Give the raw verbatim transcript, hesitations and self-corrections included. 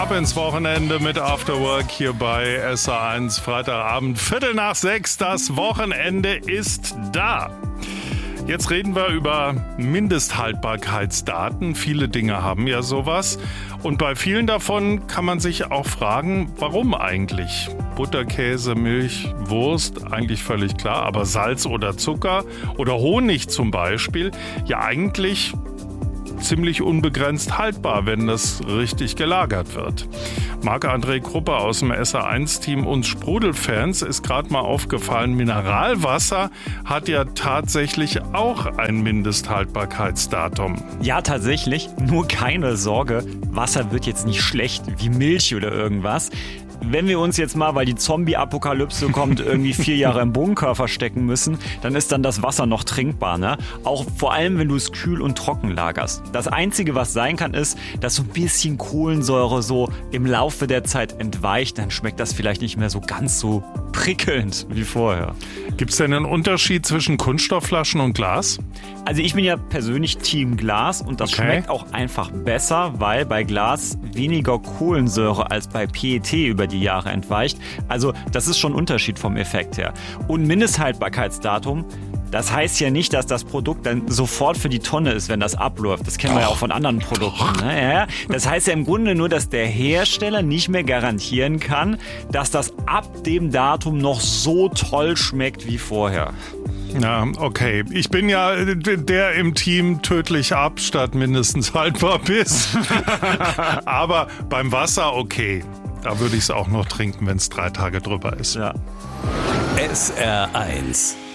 Ab ins Wochenende mit After Work hier bei S A eins. Freitagabend, Viertel nach sechs. Das Wochenende ist da. Jetzt reden wir über Mindesthaltbarkeitsdaten. Viele Dinge haben ja sowas. Und bei vielen davon kann man sich auch fragen, warum eigentlich? Butter, Käse, Milch, Wurst, eigentlich völlig klar. Aber Salz oder Zucker oder Honig zum Beispiel, ja eigentlich ziemlich unbegrenzt haltbar, wenn das richtig gelagert wird. Marc-André Kruppe aus dem S A eins Team, uns Sprudelfans, ist gerade mal aufgefallen, Mineralwasser hat ja tatsächlich auch ein Mindesthaltbarkeitsdatum. Ja, tatsächlich. Nur keine Sorge, Wasser wird jetzt nicht schlecht wie Milch oder irgendwas. Wenn wir uns jetzt mal, weil die Zombie-Apokalypse kommt, irgendwie vier Jahre im Bunker verstecken müssen, dann ist dann das Wasser noch trinkbar, ne? Auch vor allem, wenn du es kühl und trocken lagerst. Das Einzige, was sein kann, ist, dass so ein bisschen Kohlensäure so im Laufe der Zeit entweicht. Dann schmeckt das vielleicht nicht mehr so ganz so prickelnd wie vorher. Gibt es denn einen Unterschied zwischen Kunststoffflaschen und Glas? Also ich bin ja persönlich Team Glas und das Okay. schmeckt auch einfach besser, weil bei Glas weniger Kohlensäure als bei P E T über die Jahre entweicht. Also das ist schon ein Unterschied vom Effekt her. Und Mindesthaltbarkeitsdatum, das heißt ja nicht, dass das Produkt dann sofort für die Tonne ist, wenn das abläuft. Das kennen wir ja auch von anderen Produkten. Ne? Ja, das heißt ja im Grunde nur, dass der Hersteller nicht mehr garantieren kann, dass das ab dem Datum noch so toll schmeckt wie vorher. Ja, okay. Ich bin ja der im Team tödlich ab, statt mindestens haltbar bis. Aber beim Wasser okay. Da würde ich es auch noch trinken, wenn es drei Tage drüber ist. Ja. S R eins